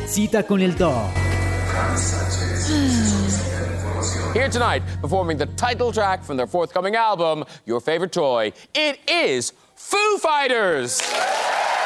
Cita con el Doc. Here tonight, performing the title track from their forthcoming album, Your Favorite Toy, it is Foo Fighters!